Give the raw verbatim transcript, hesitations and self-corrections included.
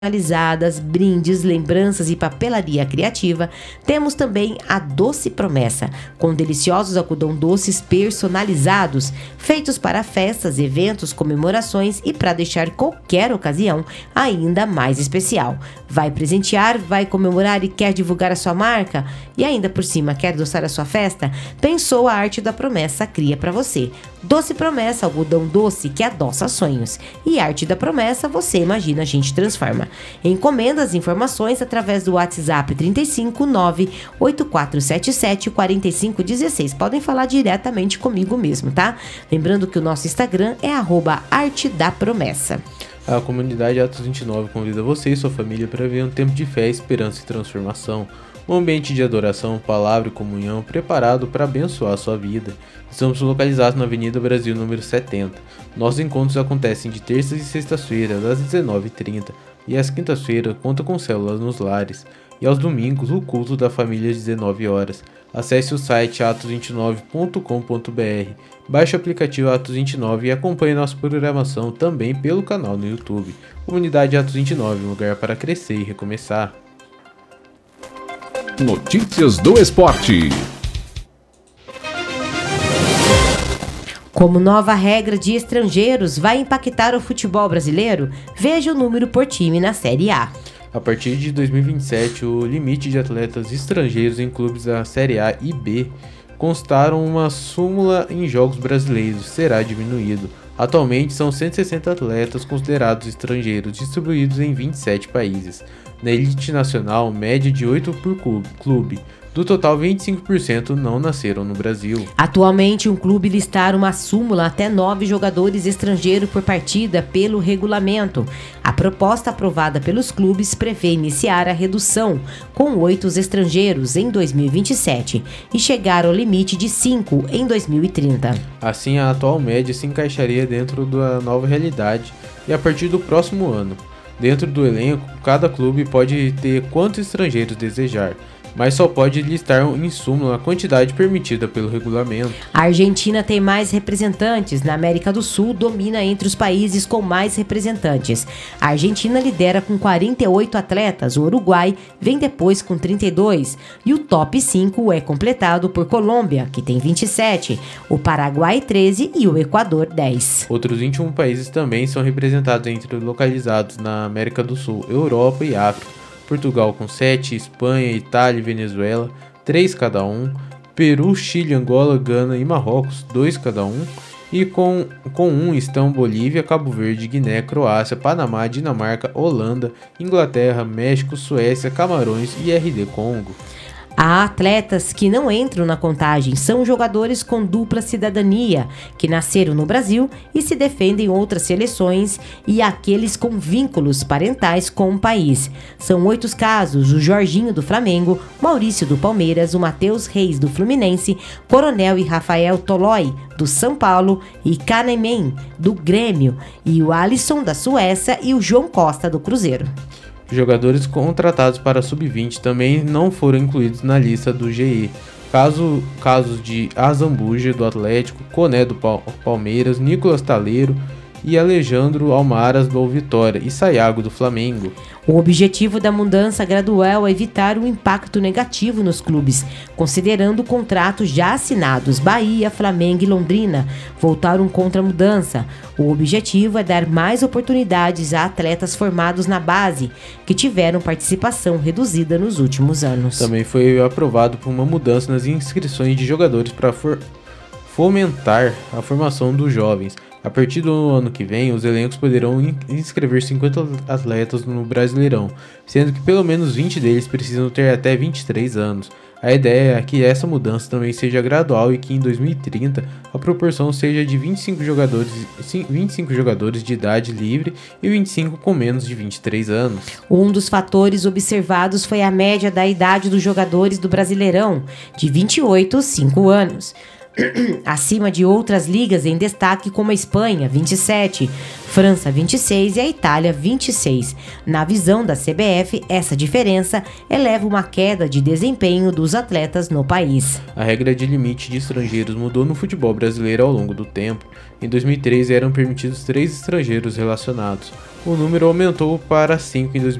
personalizadas, brindes, lembranças e papelaria criativa, temos também a Doce Promessa, com deliciosos algodão doces personalizados, feitos para festas, eventos, comemorações e para deixar qualquer ocasião ainda mais especial. Vai presentear, vai comemorar e quer divulgar a sua marca? E ainda por cima quer adoçar a sua festa? Pensou a Arte da Promessa cria para você. Doce Promessa, algodão doce que adoça sonhos. E Arte da Promessa, você imagina, a gente transforma. Encomenda as informações através do WhatsApp trinta e cinco, nove oito quatro sete sete, quatro cinco um seis. Podem falar diretamente comigo mesmo, tá? Lembrando que o nosso Instagram é arroba Arte da Promessa. A comunidade Atos vinte e nove convida você e sua família para ver um tempo de fé, esperança e transformação. Um ambiente de adoração, palavra e comunhão preparado para abençoar a sua vida. Estamos localizados na Avenida Brasil, número setenta. Nossos encontros acontecem de terças e sextas-feiras, às dezenove e trinta, e às quintas-feiras conta com células nos lares. E aos domingos, o culto da família às dezenove horas. Acesse o site atos vinte e nove ponto com ponto b r, baixe o aplicativo Atos vinte e nove e acompanhe nossa programação também pelo canal no YouTube. Comunidade Atos vinte e nove, um lugar para crescer e recomeçar. Notícias do esporte. Como nova regra de estrangeiros vai impactar o futebol brasileiro, veja o número por time na Série A. A partir de dois mil e vinte e sete, o limite de atletas estrangeiros em clubes da Série A e B constaram uma súmula em jogos brasileiros será diminuído. Atualmente são cento e sessenta atletas considerados estrangeiros distribuídos em vinte e sete países. Na elite nacional, média de oito por clube. Do total, vinte e cinco por cento não nasceram no Brasil. Atualmente, um clube listar uma súmula até nove jogadores estrangeiros por partida pelo regulamento. A proposta aprovada pelos clubes prevê iniciar a redução com oito estrangeiros em dois mil e vinte e sete e chegar ao limite de cinco em dois mil e trinta. Assim, a atual média se encaixaria dentro da nova realidade e a partir do próximo ano. Dentro do elenco, cada clube pode ter quantos estrangeiros desejar, mas só pode listar em súmula a quantidade permitida pelo regulamento. A Argentina tem mais representantes. Na América do Sul, domina entre os países com mais representantes. A Argentina lidera com quarenta e oito atletas, o Uruguai vem depois com trinta e dois, e o top cinco é completado por Colômbia, que tem vinte e sete, o Paraguai treze e o Equador dez. Outros vinte e um países também são representados entre localizados na América do Sul, Europa e África. Portugal com sete, Espanha, Itália e Venezuela, três cada um, Peru, Chile, Angola, Gana e Marrocos, dois cada um, e com, com um estão Bolívia, Cabo Verde, Guiné, Croácia, Panamá, Dinamarca, Holanda, Inglaterra, México, Suécia, Camarões e R D Congo. Há atletas que não entram na contagem, são jogadores com dupla cidadania, que nasceram no Brasil e se defendem em outras seleções, e aqueles com vínculos parentais com o país. São oito casos: o Jorginho do Flamengo, Maurício do Palmeiras, o Matheus Reis do Fluminense, Coronel e Rafael Tolói do São Paulo e Kahneman do Grêmio, e o Alisson da Suécia e o João Costa do Cruzeiro. Jogadores contratados para sub vinte também não foram incluídos na lista do G E. Caso, casos de Azambuja do Atlético, Coné do Palmeiras, Nicolas Taleiro e Alejandro Almaras do Vitória e Sayago do Flamengo. O objetivo da mudança gradual é evitar o impacto negativo nos clubes, considerando contratos já assinados. Bahia, Flamengo e Londrina voltaram contra a mudança. O objetivo é dar mais oportunidades a atletas formados na base, que tiveram participação reduzida nos últimos anos. Também foi aprovado por uma mudança nas inscrições de jogadores para for- fomentar a formação dos jovens. A partir do ano que vem, os elencos poderão inscrever cinquenta atletas no Brasileirão, sendo que pelo menos vinte deles precisam ter até vinte e três anos. A ideia é que essa mudança também seja gradual e que em dois mil e trinta a proporção seja de vinte e cinco jogadores, vinte e cinco jogadores de idade livre e vinte e cinco com menos de vinte e três anos. Um dos fatores observados foi a média da idade dos jogadores do Brasileirão, de vinte e oito a cinco anos. acima de outras ligas em destaque como a Espanha, vinte e sete, França, vinte e seis e a Itália, vinte e seis. Na visão da C B F, essa diferença eleva uma queda de desempenho dos atletas no país. A regra de limite de estrangeiros mudou no futebol brasileiro ao longo do tempo. Em dois mil e treze eram permitidos três estrangeiros relacionados. O número aumentou para cinco em dois mil e